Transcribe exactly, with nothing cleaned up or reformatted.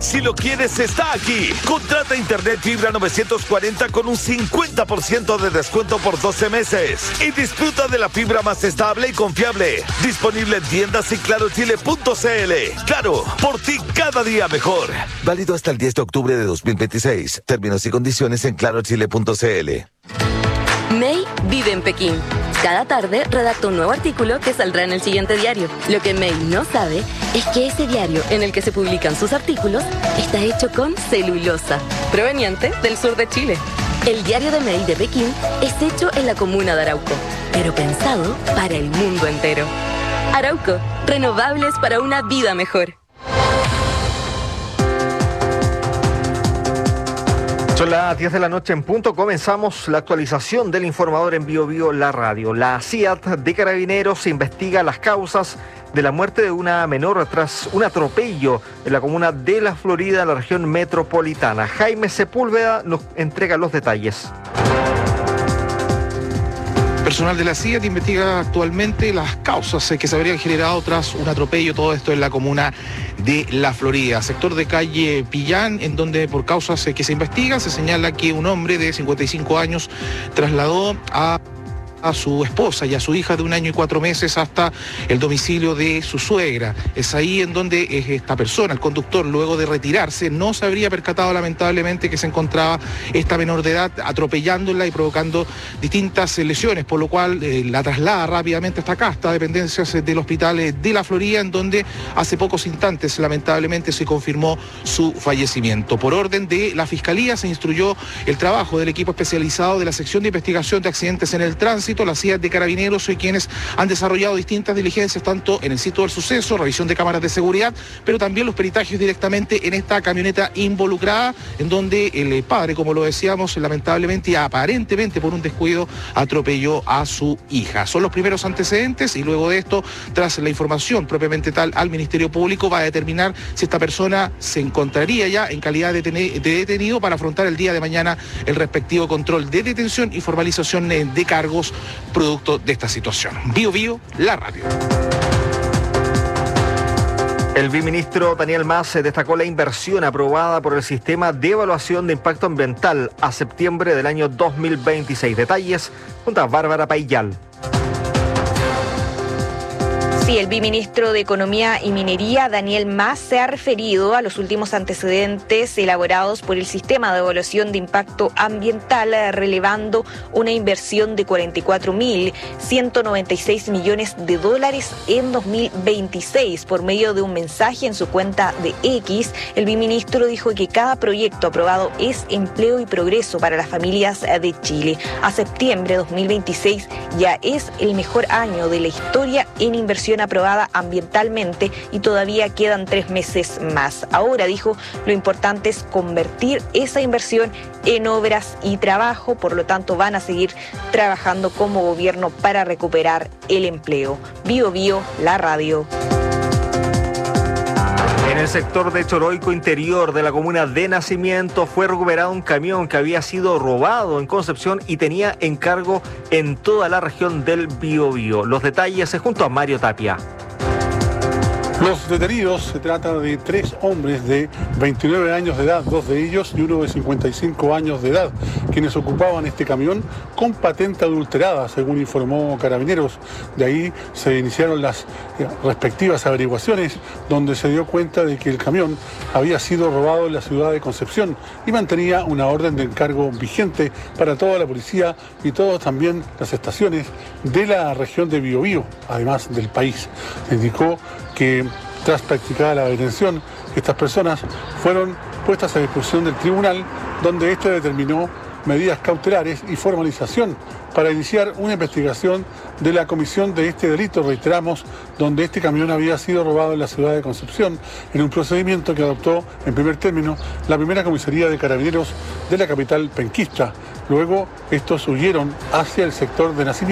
Si lo quieres, está aquí. Contrata Internet Fibra novecientos cuarenta con un cincuenta por ciento de descuento por doce meses. Y disfruta de la fibra más estable y confiable. Disponible en tiendas y claro chile punto c l. Claro, por ti cada día mejor. Válido hasta el diez de octubre de dos mil veintiséis. Términos y condiciones en claro chile punto c l. May vive en Pekín. Cada tarde redacta un nuevo artículo que saldrá en el siguiente diario. Lo que May no sabe es que ese diario en el que se publican sus artículos está hecho con celulosa, proveniente del sur de Chile. El diario de May de Pekín es hecho en la comuna de Arauco, pero pensado para el mundo entero. Arauco, renovables para una vida mejor. Son las diez de la noche en punto. Comenzamos la actualización del informador en Bio Bio La Radio. La C I A T de Carabineros investiga las causas de la muerte de una menor tras un atropello en la comuna de La Florida, en la región metropolitana. Jaime Sepúlveda nos entrega los detalles. Personal de la C I A T investiga actualmente las causas que se habrían generado tras un atropello, todo esto en la comuna de La Florida, sector de calle Pillán, en donde por causas que se investigan se señala que un hombre de cincuenta y cinco años trasladó a a su esposa y a su hija de un año y cuatro meses hasta el domicilio de su suegra. Es ahí en donde esta persona, el conductor, luego de retirarse, no se habría percatado lamentablemente que se encontraba esta menor de edad atropellándola y provocando distintas lesiones, por lo cual eh, la traslada rápidamente hasta acá, hasta dependencias del hospital de La Florida, en donde hace pocos instantes lamentablemente se confirmó su fallecimiento. Por orden de la Fiscalía se instruyó el trabajo del equipo especializado de la sección de investigación de accidentes en el tránsito, la C I A T de Carabineros, y quienes han desarrollado distintas diligencias tanto en el sitio del suceso, revisión de cámaras de seguridad, pero también los peritajes directamente en esta camioneta involucrada, en donde el padre, como lo decíamos, lamentablemente y aparentemente por un descuido atropelló a su hija. Son los primeros antecedentes y luego de esto, tras la información propiamente tal al Ministerio Público, va a determinar si esta persona se encontraría ya en calidad de detenido para afrontar el día de mañana el respectivo control de detención y formalización de cargos producto de esta situación. Bio Bio, la radio. El viceministro Daniel Mas destacó la inversión aprobada por el Sistema de Evaluación de Impacto Ambiental a septiembre del año dos mil veintiséis. Detalles junto a Bárbara Paillal. Sí, el viceministro de Economía y Minería, Daniel Mas, se ha referido a los últimos antecedentes elaborados por el Sistema de Evaluación de Impacto Ambiental, relevando una inversión de cuarenta y cuatro mil ciento noventa y seis millones de dólares en dos mil veintiséis. Por medio de un mensaje en su cuenta de X, el viceministro dijo que cada proyecto aprobado es empleo y progreso para las familias de Chile. A septiembre de dos mil veintiséis ya es el mejor año de la historia en inversión aprobada ambientalmente y todavía quedan tres meses más. Ahora, dijo, lo importante es convertir esa inversión en obras y trabajo, por lo tanto van a seguir trabajando como gobierno para recuperar el empleo. Bio Bio, la radio. En el sector de Choroico Interior de la comuna de Nacimiento fue recuperado un camión que había sido robado en Concepción y tenía encargo en toda la región del Biobío. Los detalles es junto a Mario Tapia. Los detenidos, se trata de tres hombres de veintinueve años de edad, dos de ellos y uno de cincuenta y cinco años de edad, quienes ocupaban este camión con patente adulterada, según informó Carabineros. De ahí se iniciaron las respectivas averiguaciones, donde se dio cuenta de que el camión había sido robado en la ciudad de Concepción y mantenía una orden de encargo vigente para toda la policía y todas también las estaciones de la región de Biobío, además del país. Se indicó que tras practicada la detención, estas personas fueron puestas a disposición del tribunal, donde éste determinó medidas cautelares y formalización para iniciar una investigación de la comisión de este delito, reiteramos, donde este camión había sido robado en la ciudad de Concepción, en un procedimiento que adoptó en primer término la primera comisaría de Carabineros de la capital penquista. Luego, estos huyeron hacia el sector de Nacimiento.